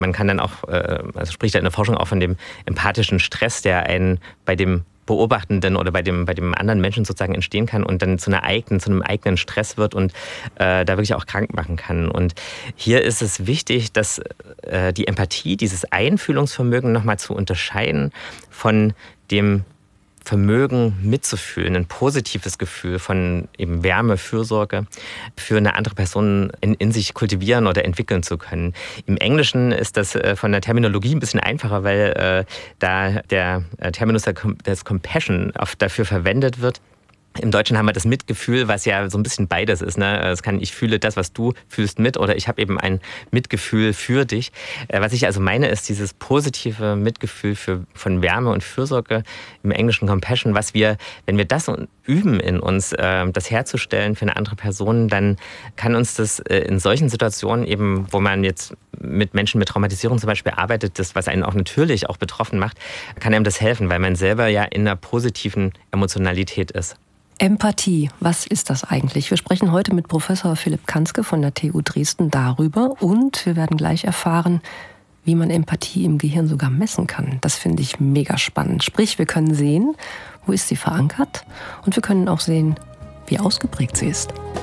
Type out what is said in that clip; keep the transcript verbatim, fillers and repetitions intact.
Man kann dann auch, also spricht da in der Forschung auch von dem empathischen Stress, der einen bei dem Beobachtenden oder bei dem, bei dem anderen Menschen sozusagen entstehen kann und dann zu einer eigenen, zu einem eigenen Stress wird und äh, da wirklich auch krank machen kann. Und hier ist es wichtig, dass äh, die Empathie, dieses Einfühlungsvermögen nochmal zu unterscheiden von dem Vermögen mitzufühlen, ein positives Gefühl von eben Wärme, Fürsorge für eine andere Person in, in sich kultivieren oder entwickeln zu können. Im Englischen ist das äh, von der Terminologie ein bisschen einfacher, weil äh, da der äh, Terminus der, des Compassion oft dafür verwendet wird. Im Deutschen haben wir das Mitgefühl, was ja so ein bisschen beides ist. Ne? Es kann, ich fühle das, was du fühlst, mit, oder ich habe eben ein Mitgefühl für dich. Was ich also meine, ist dieses positive Mitgefühl für, von Wärme und Fürsorge, im Englischen Compassion, was wir, wenn wir das üben in uns, das herzustellen für eine andere Person, dann kann uns das in solchen Situationen eben, wo man jetzt mit Menschen mit Traumatisierung zum Beispiel arbeitet, das, was einen auch natürlich auch betroffen macht, kann einem das helfen, weil man selber ja in einer positiven Emotionalität ist. Empathie, was ist das eigentlich? Wir sprechen heute mit Professor Philipp Kanzke von der T U Dresden darüber und wir werden gleich erfahren, wie man Empathie im Gehirn sogar messen kann. Das finde ich mega spannend. Sprich, wir können sehen, wo ist sie verankert und wir können auch sehen, wie ausgeprägt sie ist.